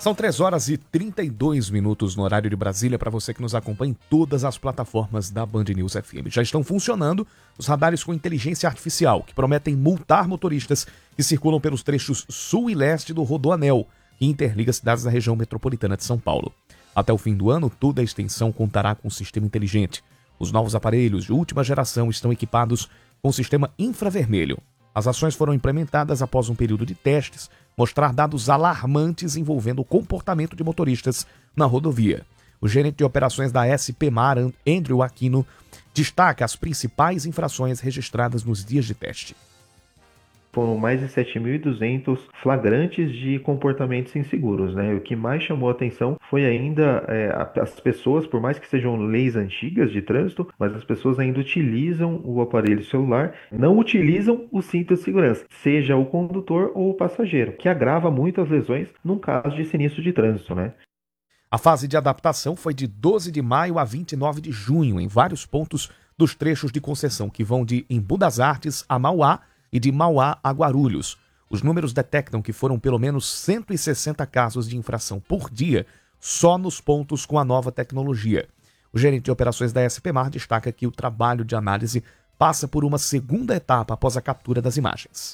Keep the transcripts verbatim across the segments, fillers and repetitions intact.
São três horas e trinta e dois minutos no horário de Brasília para você que nos acompanha em todas as plataformas da Band News F M. Já estão funcionando os radares com inteligência artificial, que prometem multar motoristas que circulam pelos trechos sul e leste do Rodoanel, que interliga cidades da região metropolitana de São Paulo. Até o fim do ano, toda a extensão contará com um sistema inteligente. Os novos aparelhos de última geração estão equipados com o sistema infravermelho. As ações foram implementadas após um período de testes, mostrar dados alarmantes envolvendo o comportamento de motoristas na rodovia. O gerente de operações da S P Mar, Andrew Aquino, destaca as principais infrações registradas nos dias de teste. Foram mais de sete mil e duzentos flagrantes de comportamentos inseguros, né? O que mais chamou a atenção foi ainda é, as pessoas, por mais que sejam leis antigas de trânsito, mas as pessoas ainda utilizam o aparelho celular, não utilizam o cinto de segurança, seja o condutor ou o passageiro, que agrava muito as lesões num caso de sinistro de trânsito, né? A fase de adaptação foi de doze de maio a vinte e nove de junho, em vários pontos dos trechos de concessão, que vão de Embu das Artes a Mauá, e de Mauá a Guarulhos. Os números detectam que foram pelo menos cento e sessenta casos de infração por dia só nos pontos com a nova tecnologia. O gerente de operações da S P Mar destaca que o trabalho de análise passa por uma segunda etapa após a captura das imagens.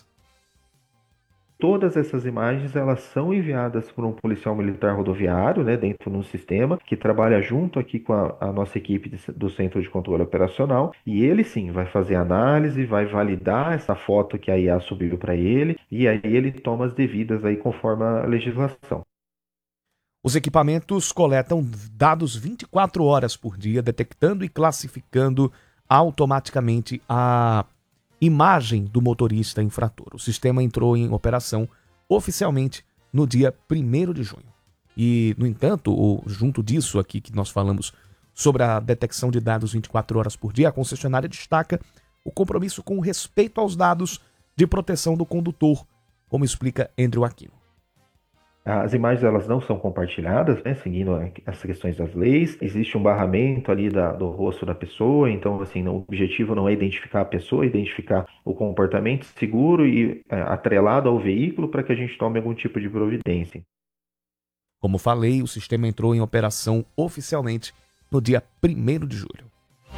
Todas essas imagens elas são enviadas por um policial militar rodoviário, né, dentro de um sistema que trabalha junto aqui com a, a nossa equipe de, do Centro de Controle Operacional, e ele sim vai fazer análise, vai validar essa foto que a I A subiu para ele, e aí ele toma as devidas aí conforme a legislação. Os equipamentos coletam dados vinte e quatro horas por dia, detectando e classificando automaticamente a imagem do motorista infrator. O sistema entrou em operação oficialmente no dia primeiro de junho. E, no entanto, o, junto disso aqui que nós falamos sobre a detecção de dados vinte e quatro horas por dia, a concessionária destaca o compromisso com o respeito aos dados de proteção do condutor, como explica Andrew Aquino. As imagens elas não são compartilhadas, né, seguindo as questões das leis. Existe um barramento ali da, do rosto da pessoa, então assim, o objetivo não é identificar a pessoa, é identificar o comportamento seguro e é, atrelado ao veículo para que a gente tome algum tipo de providência. Como falei, o sistema entrou em operação oficialmente no dia primeiro de julho.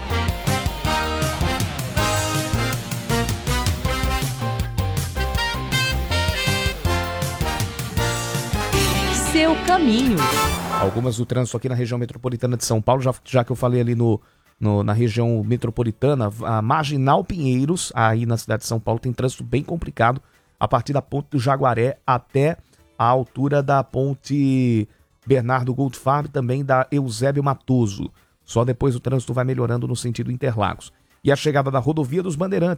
Seu caminho. Algumas do trânsito aqui na região metropolitana de São Paulo, já, já que eu falei ali no, no, na região metropolitana, a Marginal Pinheiros, aí na cidade de São Paulo, tem trânsito bem complicado, a partir da ponte do Jaguaré até a altura da ponte Bernardo Goldfarb, também da Eusébio Matoso. Só depois o trânsito vai melhorando no sentido Interlagos. E a chegada da rodovia dos Bandeirantes,